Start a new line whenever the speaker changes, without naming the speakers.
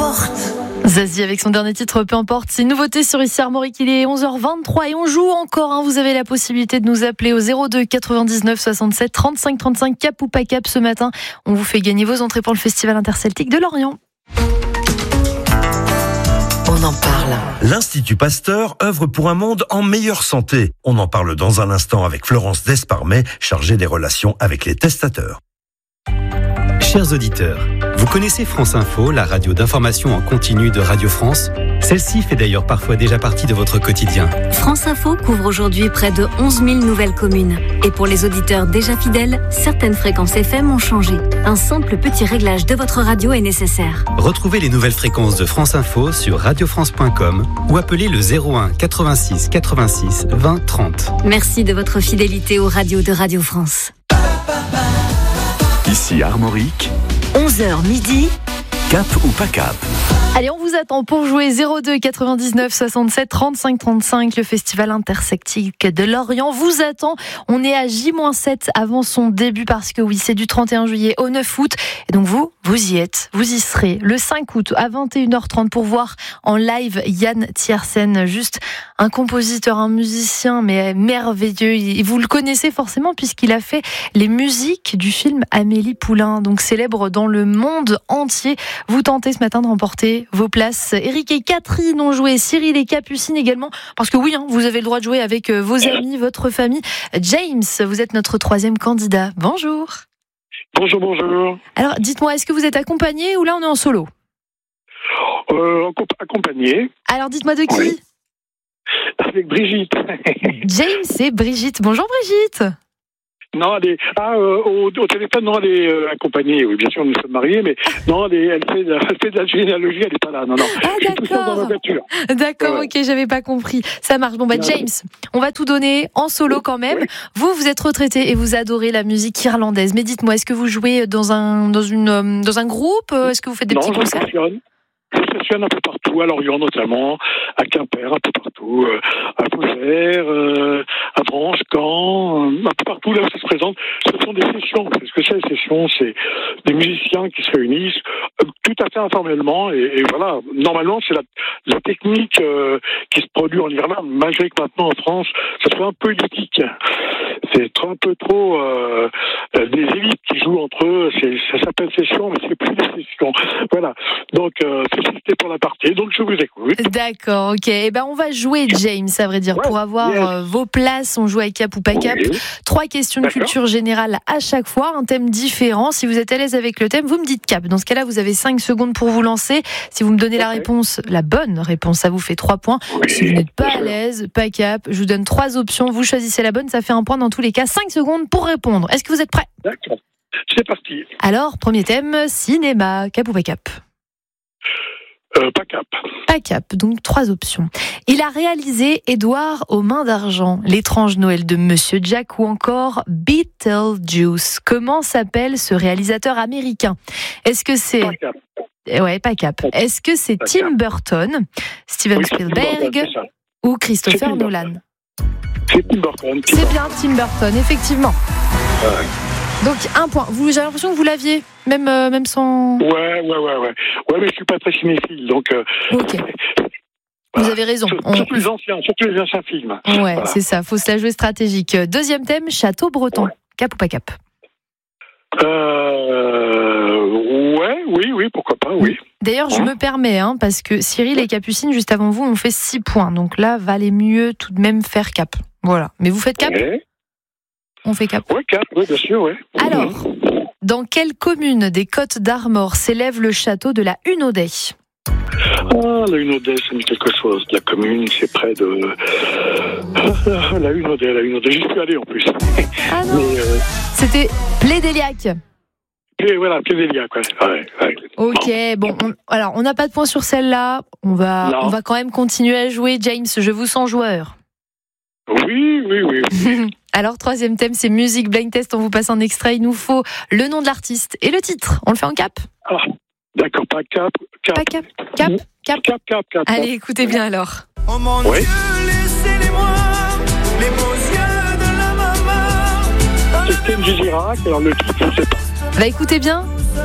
importe.
Zazie avec son dernier titre, peu importe. C'est une nouveauté sur Ici Armorique, il est 11h23 et on joue encore. Vous avez la possibilité de nous appeler au 02 99 67 35 35, cap ou pas cap ce matin. On vous fait gagner vos entrées pour le Festival interceltique de Lorient.
On en parle.
L'Institut Pasteur œuvre pour un monde en meilleure santé. On en parle dans un instant avec Florence Desparmet, chargée des relations avec les testateurs.
Chers auditeurs, vous connaissez France Info, la radio d'information en continu de Radio France ? Celle-ci fait d'ailleurs parfois déjà partie de votre quotidien.
France Info couvre aujourd'hui près de 11 000 nouvelles communes. Et pour les auditeurs déjà fidèles, certaines fréquences FM ont changé. Un simple petit réglage de votre radio est nécessaire.
Retrouvez les nouvelles fréquences de France Info sur radiofrance.com ou appelez le 01 86 86 20 30.
Merci de votre fidélité aux radios de Radio France.
Ici Armorique,
11h midi,
cap ou pas cap?
Allez, on vous attend pour jouer 02 99 67 35 35. Le Festival interceltique de Lorient vous attend. On est à J-7 avant son début parce que oui, c'est du 31 juillet au 9 août. Et donc vous y êtes, vous y serez le 5 août à 21h30 pour voir en live Yann Tiersen, juste un compositeur, un musicien, mais merveilleux. Et vous le connaissez forcément puisqu'il a fait les musiques du film Amélie Poulain, donc célèbre dans le monde entier. Vous tentez ce matin de remporter vos places. Eric et Catherine ont joué, Cyril et Capucine également, parce que oui, vous avez le droit de jouer avec vos amis, votre famille. James, vous êtes notre troisième candidat. Bonjour.
Bonjour.
Alors, dites-moi, est-ce que vous êtes accompagné ou là on est en solo ?
Accompagné.
Alors, dites-moi de qui ?
Oui. Avec Brigitte.
James et Brigitte. Bonjour Brigitte.
Non, elle est au téléphone, non, elle est accompagnée. Oui, bien sûr, nous sommes mariés, mais non, elle fait de la généalogie, elle n'est pas là. Non.
Ah,
je suis tout seul dans ma voiture.
D'accord, ok, j'avais pas compris. Ça marche. Bon, James, on va tout donner en solo quand même. Oui. Vous êtes retraité et vous adorez la musique irlandaise. Mais dites-moi, est-ce que vous jouez dans un groupe ? Est-ce que vous faites des petits concerts ?
Je stationne un peu partout, à Lorient notamment, à Quimper, un peu partout, à Vauzères, à Branche, Caen, un peu partout là où ça se présente. Ce sont des sessions. C'est ce que c'est, les sessions, c'est des musiciens qui se réunissent tout à fait informellement et voilà. Normalement, c'est la technique qui se produit en Irlande, malgré que maintenant en France, ça soit un peu élitique. C'est un peu trop des élites qui jouent entre eux. Ça s'appelle session, mais c'est plus des sessions. Voilà. Donc, félicité pour la partie. Donc, je vous écoute.
D'accord, ok. Eh ben, on va jouer, James, à vrai dire, pour avoir vos places. On joue avec cap ou pas cap. 3 questions de culture générale à chaque fois, un thème différent. Si vous êtes à l'aise avec le thème, vous me dites cap. Dans ce cas-là, vous avez 5 secondes pour vous lancer. Si vous me donnez la bonne réponse, ça vous fait 3 points. Si vous n'êtes pas à l'aise, pas cap, je vous donne 3 options. Vous choisissez la bonne, ça fait 1 point dans tous les cas. 5 secondes pour répondre. Est-ce que vous êtes prêts ?
D'accord. C'est parti.
Alors, premier thème, cinéma. Cap ou pas cap ?
Pas cap.
Pas cap, donc 3 options. Il a réalisé Édouard aux mains d'argent, L'étrange Noël de Monsieur Jack ou encore Beetlejuice. Comment s'appelle ce réalisateur américain ? Est-ce que c'est...
Pas cap.
Ouais, pas cap. Est-ce que c'est Tim Burton, Steven Spielberg ou Christopher Nolan ?
C'est Tim Burton.
C'est bien Tim Burton, effectivement. Donc 1 point. J'ai l'impression que vous l'aviez, même sans...
Ouais, mais je suis pas très cinéphile, donc...
Ok. Vous avez raison.
Surtout les anciens films.
Ouais,
voilà.
C'est ça, faut se la jouer stratégique. Deuxième thème, château breton. Ouais. Cap ou pas cap ?
Oui, pourquoi pas, oui.
D'ailleurs, je me permets, parce que Cyril et Capucine, juste avant vous, ont fait 6 points. Donc là, valait mieux tout de même faire cap. Voilà. Mais vous faites cap ? On fait cap.
Oui, cap, oui, bien sûr, oui.
Alors, dans quelle commune des Côtes-d'Armor s'élève le château de la Hunaudet ?
La Hunaudet, ça me dit quelque chose. La commune, c'est près de... La Hunaudet. J'y suis allé en plus.
Ah non, c'était Plédéliac.
Voilà, Plédéliac, ouais.
Ok, bon, on n'a pas de points sur celle-là. On va quand même continuer à jouer. James, je vous sens joueur.
Oui.
Alors, 3e thème, c'est musique blind test. On vous passe un extrait. Il nous faut le nom de l'artiste et le titre. On le fait en cap ?
D'accord, pas cap.
Pas cap. Cap. Allez, écoutez bien alors.
Oh mon Dieu, laissez-les-moi, les beaux yeux de la maman.
C'est Kenji Girac, alors le titre, je ne sais pas.
Écoutez bien.